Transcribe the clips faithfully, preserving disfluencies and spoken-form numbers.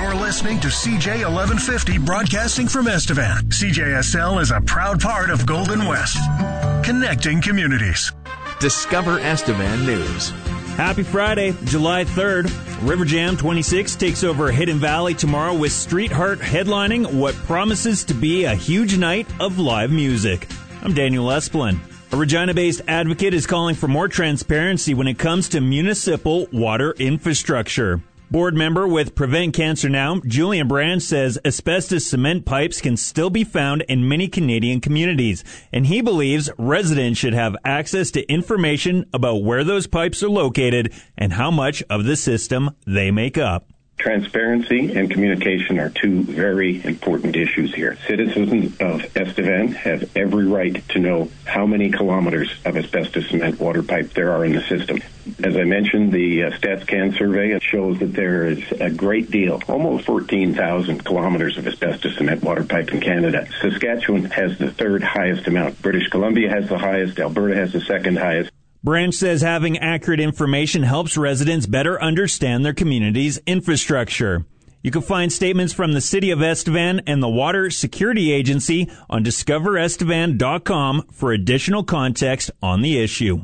You're listening to C J eleven fifty broadcasting from Estevan. C J S L is a proud part of Golden West, connecting communities. Discover Estevan News. Happy Friday, July third. River Jam twenty-six takes over Hidden Valley tomorrow with Street Heart headlining what promises to be a huge night of live music. I'm Daniel Esplin. A Regina-based advocate is calling for more transparency when it comes to municipal water infrastructure. Board member with Prevent Cancer Now, Julian Brand, says asbestos cement pipes can still be found in many Canadian communities, and he believes residents should have access to information about where those pipes are located and how much of the system they make up. Transparency and communication are two very important issues here. Citizens of Estevan have every right to know how many kilometers of asbestos cement water pipe there are in the system. As I mentioned, the uh, StatsCan survey shows that there is a great deal, almost fourteen thousand kilometers of asbestos cement water pipe in Canada. Saskatchewan has the third highest amount. British Columbia has the highest. Alberta has the second highest. Branch says having accurate information helps residents better understand their community's infrastructure. You can find statements from the City of Estevan and the Water Security Agency on discover estevan dot com for additional context on the issue.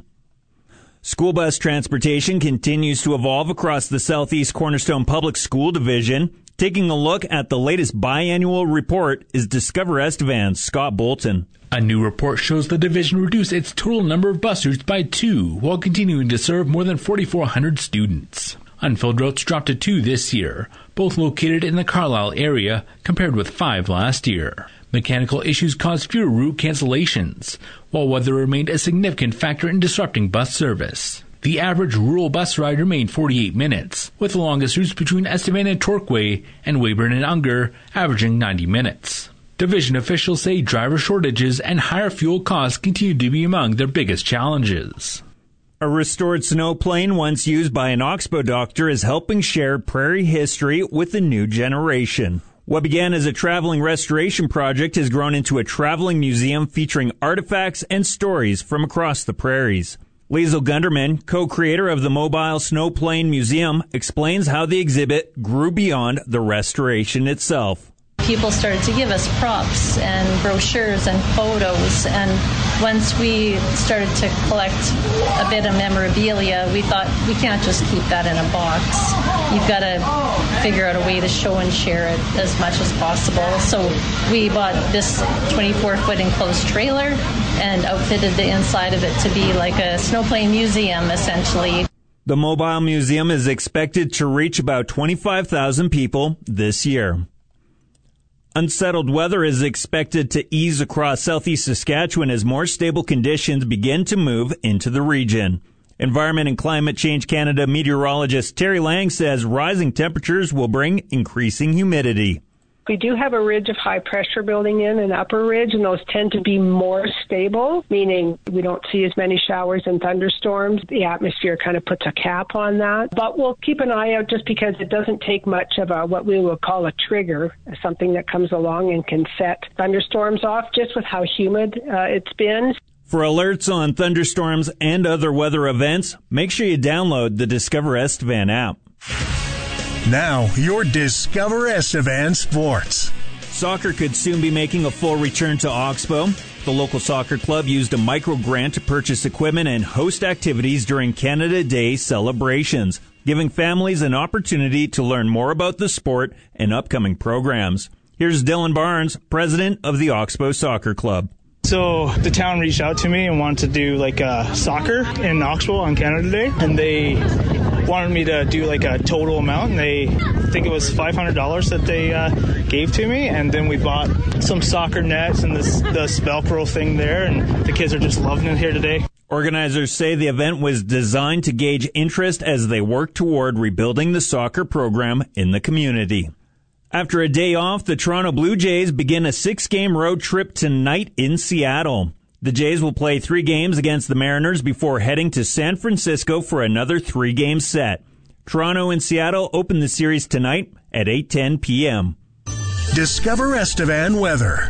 School bus transportation continues to evolve across the Southeast Cornerstone Public School Division. Taking a look at the latest biannual report is Discover Estevan's Scott Bolton. A new report shows the division reduced its total number of bus routes by two, while continuing to serve more than forty-four hundred students. Unfilled routes dropped to two this year, both located in the Carlisle area, compared with five last year. Mechanical issues caused fewer route cancellations, while weather remained a significant factor in disrupting bus service. The average rural bus ride remained forty-eight minutes, with the longest routes between Estevan and Torquay and Weyburn and Unger averaging ninety minutes. Division officials say driver shortages and higher fuel costs continue to be among their biggest challenges. A restored snow plane once used by an Oxbow doctor is helping share prairie history with the new generation. What began as a traveling restoration project has grown into a traveling museum featuring artifacts and stories from across the prairies. Liesl Gunderman, co-creator of the Mobile Snow Plane Museum, explains how the exhibit grew beyond the restoration itself. People started to give us props and brochures and photos, and once we started to collect a bit of memorabilia, we thought we can't just keep that in a box. You've got to figure out a way to show and share it as much as possible. So we bought this twenty-four foot enclosed trailer and outfitted the inside of it to be like a snowplane museum, essentially. The Mobile Museum is expected to reach about twenty-five thousand people this year. Unsettled weather is expected to ease across southeast Saskatchewan as more stable conditions begin to move into the region. Environment and Climate Change Canada meteorologist Terry Lang says rising temperatures will bring increasing humidity. We do have a ridge of high pressure building in, an upper ridge, and those tend to be more stable, meaning we don't see as many showers and thunderstorms. The atmosphere kind of puts a cap on that. But we'll keep an eye out just because it doesn't take much of a what we will call a trigger, something that comes along and can set thunderstorms off just with how humid uh, it's been. For alerts on thunderstorms and other weather events, make sure you download the Discover Estevan app. Now, your Discover Estevan Sports. Soccer could soon be making a full return to Oxbow. The local soccer club used a micro grant to purchase equipment and host activities during Canada Day celebrations, giving families an opportunity to learn more about the sport and upcoming programs. Here's Dylan Barnes, president of the Oxbow Soccer Club. So the town reached out to me and wanted to do like a soccer in Oxbow on Canada Day, and they wanted me to do like a total amount, and they I think it was five hundred dollars that they uh, gave to me, and then we bought some soccer nets and this, the Spellcro thing there, and the kids are just loving it here today. Organizers say the event was designed to gauge interest as they work toward rebuilding the soccer program in the community. After a day off, the Toronto Blue Jays begin a six-game road trip tonight in Seattle. The Jays will play three games against the Mariners before heading to San Francisco for another three-game set. Toronto and Seattle open the series tonight at eight ten p.m. Discover Estevan weather.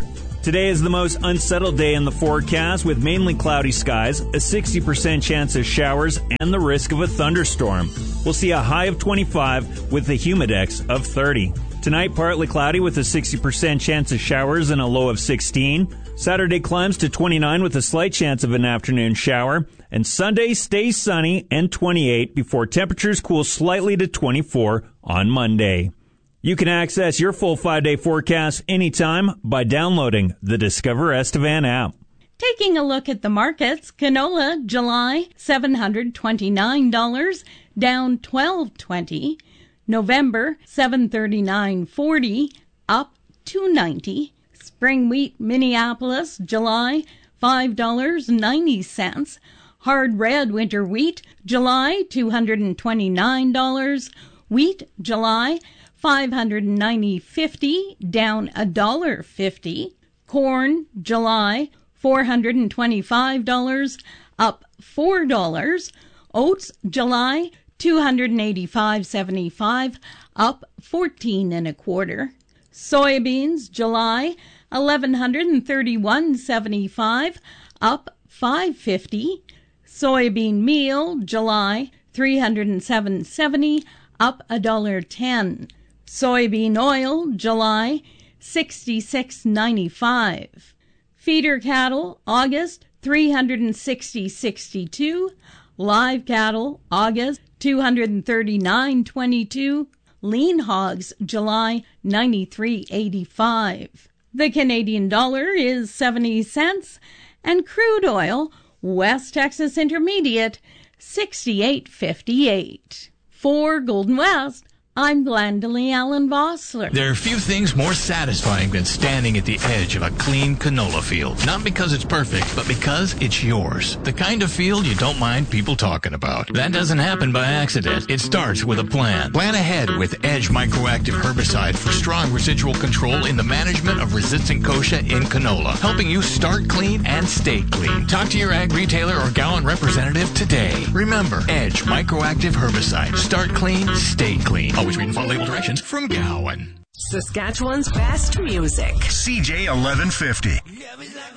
Today is the most unsettled day in the forecast with mainly cloudy skies, a sixty percent chance of showers, and the risk of a thunderstorm. We'll see a high of twenty-five with a humidex of thirty. Tonight, partly cloudy with a sixty percent chance of showers and a low of sixteen. Saturday climbs to twenty-nine with a slight chance of an afternoon shower. And Sunday stays sunny and twenty-eight before temperatures cool slightly to twenty-four on Monday. You can access your full five-day forecast anytime by downloading the Discover Estevan app. Taking a look at the markets, canola, July, seven hundred twenty-nine dollars, down twelve twenty. November, seven thirty-nine forty, up two ninety. Spring wheat, Minneapolis, July, five dollars and ninety cents. Hard red winter wheat, July, two hundred twenty-nine dollars. Wheat, July, five hundred ninety fifty, down a dollar fifty. Corn, July, four hundred twenty-five dollars, up four dollars. Oats, July, two hundred eighty-five seventy-five, up fourteen and a quarter. Soybeans, July, eleven thirty-one seventy-five, up five fifty. Soybean meal, July, three hundred seven seventy, up a dollar ten. Soybean oil, July, sixty-six ninety-five. Feeder cattle, August, three hundred sixty sixty-two. Live cattle, August, two hundred thirty-nine twenty-two. Lean hogs, July, ninety-three eighty-five. The Canadian dollar is seventy cents, and crude oil, West Texas Intermediate, sixty-eight fifty-eight. For Golden West, I'm Glendalee Allen Vossler. There are few things more satisfying than standing at the edge of a clean canola field. Not because it's perfect, but because it's yours. The kind of field you don't mind people talking about. That doesn't happen by accident. It starts with a plan. Plan ahead with Edge Microactive Herbicide for strong residual control in the management of resistant kochia in canola, helping you start clean and stay clean. Talk to your ag retailer or Gowan representative today. Remember, Edge Microactive Herbicide. Start clean, stay clean. Always read and follow label directions from Gowan. Saskatchewan's best music. C J eleven fifty.